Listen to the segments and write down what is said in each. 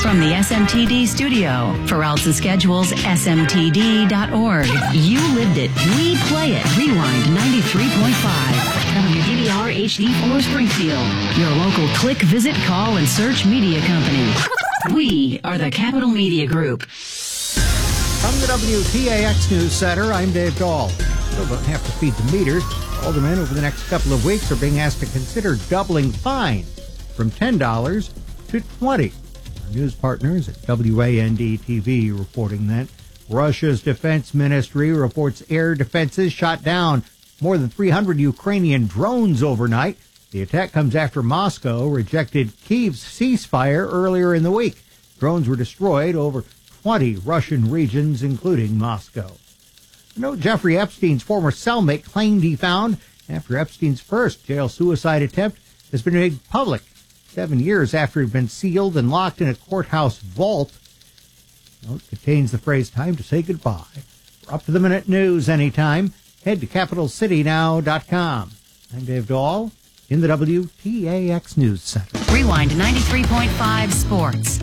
From the SMTD studio, for routes and schedules, smtd.org. You lived it. We play it. Rewind 93.5. WDBR HD4 Springfield. Your local click, visit, call, and search media company. We are the Capital Media Group. From the WTAX News Center, I'm Dave Dahl. Still don't have to feed the meters. Aldermen over the next couple of weeks are being asked to consider doubling fines from $10 to $20. Our news partners at WAND-TV reporting that Russia's defense ministry reports air defenses shot down more than 300 Ukrainian drones overnight. The attack comes after Moscow rejected Kyiv's ceasefire earlier in the week. Drones were destroyed over 20 Russian regions, including Moscow. Note Jeffrey Epstein's former cellmate claimed he found after Epstein's first jail suicide attempt has been made public 7 years after he'd been sealed and locked in a courthouse vault. Note contains the phrase, time to say goodbye. For up-to-the-minute news anytime, head to CapitalCityNow.com. I'm Dave Dahl in the WTAX News Center. Rewind 93.5 Sports.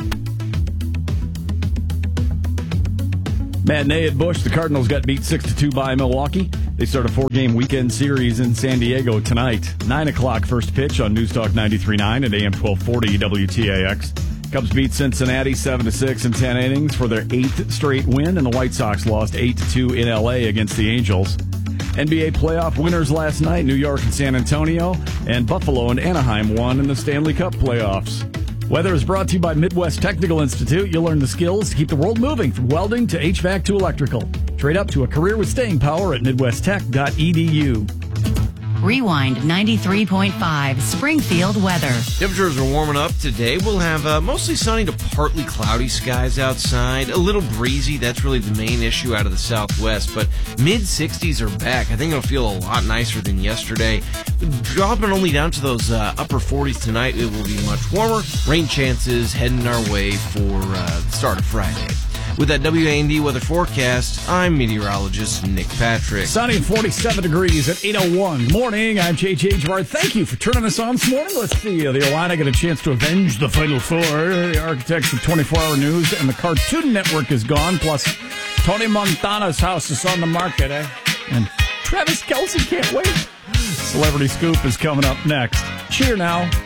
Matinee at Busch, the Cardinals got beat 6-2 by Milwaukee. They start a 4-game weekend series in San Diego tonight. 9 o'clock first pitch on News Talk 93.9 at AM 1240 WTAX. Cubs beat Cincinnati 7-6 in 10 innings for their 8th straight win, and the White Sox lost 8-2 in L.A. against the Angels. NBA playoff winners last night, New York and San Antonio, and Buffalo and Anaheim won in the Stanley Cup playoffs. Weather is brought to you by Midwest Technical Institute. You'll learn the skills to keep the world moving, from welding to HVAC to electrical. Trade up to a career with staying power at midwesttech.edu. Rewind 93.5 Springfield weather. Temperatures are warming up today. We'll have mostly sunny to partly cloudy skies outside. A little breezy. That's really the main issue out of the southwest. But mid-60s are back. I think it'll feel a lot nicer than yesterday. Dropping only down to those upper 40s tonight. It will be much warmer. Rain chances heading our way for the start of Friday. With that WAND weather forecast, I'm meteorologist Nick Patrick. Sunny, 47 degrees at 8:01. Morning, I'm JJ Gerard. Thank you for turning us on this morning. Let's see, the Illini get a chance to avenge the Final Four. The architects of 24-hour news and the Cartoon Network is gone. Plus, Tony Montana's house is on the market, eh? And Travis Kelce can't wait. Celebrity Scoop is coming up next. Cheer now.